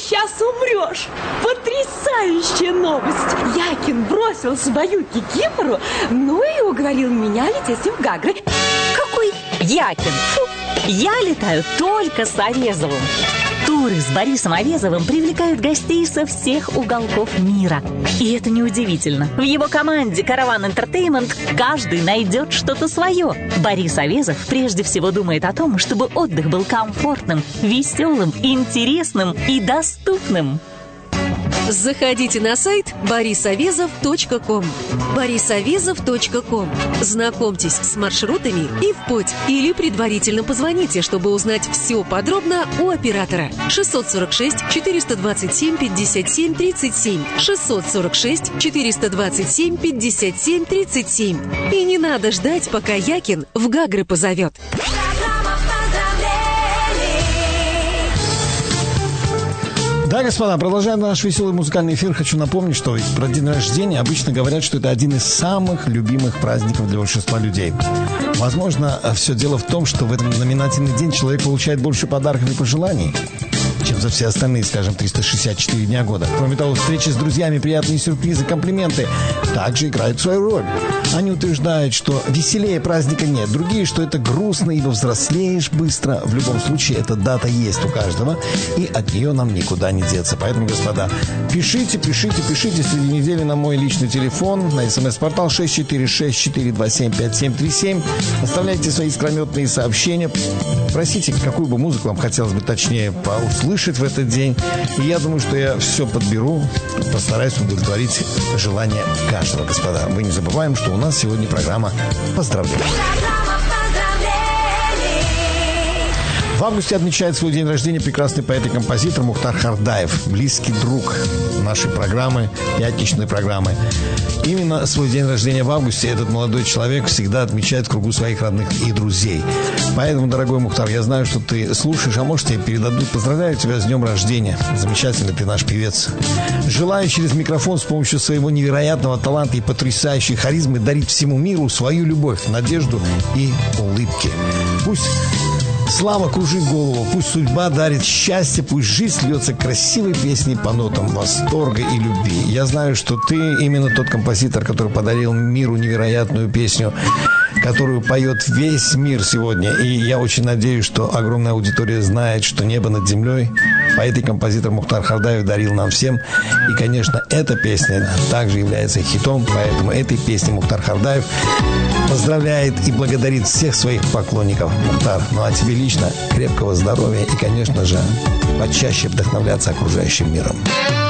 сейчас умрешь. Потрясающая новость. Якин бросил свою кикимору, ну и уговорил меня лететь с ним в Гагры. Какой Якин? Фу, я летаю только с Овезовым. Туры с Борисом Овезовым привлекают гостей со всех уголков мира. И это неудивительно. В его команде «Караван Entertainment» каждый найдет что-то свое. Борис Овезов прежде всего думает о том, чтобы отдых был комфортным, веселым, интересным и доступным. Заходите на сайт borisavезov.com. borisavезov.com. Знакомьтесь с маршрутами и в путь. Или предварительно позвоните, чтобы узнать все подробно у оператора. 646-427-57-37. 646-427-57-37. И не надо ждать, пока Якин в Гагры позовет. Да, господа, продолжаем наш веселый музыкальный эфир. Хочу напомнить, что про день рождения обычно говорят, что это один из самых любимых праздников для большинства людей. Возможно, все дело в том, что в этот знаменательный день человек получает больше подарков и пожеланий, чем за все остальные, скажем, 364 дня года. Кроме того, встречи с друзьями, приятные сюрпризы, комплименты также играют свою роль. Они утверждают, что веселее праздника нет. Другие, что это грустно, ибо взрослеешь быстро. В любом случае, эта дата есть у каждого, и от нее нам никуда не деться. Поэтому, господа, пишите среди недели на мой личный телефон, на смс-портал 646-427-5737. Оставляйте свои искрометные сообщения. Просите, какую бы музыку вам хотелось бы точнее услышать в этот день. И я думаю, что я все подберу, постараюсь удовлетворить желание каждого, господа. Мы не забываем, что у нас сегодня программа «Поздравления». В августе отмечает свой день рождения прекрасный поэт и композитор Мухтар Хардаев, близкий друг нашей программы, пятничной программы. Именно свой день рождения в августе этот молодой человек всегда отмечает в кругу своих родных и друзей. Поэтому, дорогой Мухтар, я знаю, что ты слушаешь, а может, тебе передадут. Поздравляю тебя с днем рождения. Замечательный ты наш певец. Желаю через микрофон с помощью своего невероятного таланта и потрясающей харизмы дарить всему миру свою любовь, надежду и улыбки. Пусть слава кружит голову, пусть судьба дарит счастье, пусть жизнь льется красивой песней по нотам восторга и любви. Я знаю, что ты именно тот композитор, который подарил миру невероятную песню, которую поет весь мир сегодня. И я очень надеюсь, что огромная аудитория знает, что небо над землей поэт и композитор Мухтар Хардаев дарил нам всем. И, конечно, эта песня также является хитом, поэтому этой песней Мухтар Хардаев поздравляет и благодарит всех своих поклонников. Мухтар, ну а тебе лично крепкого здоровья и, конечно же, почаще вдохновляться окружающим миром.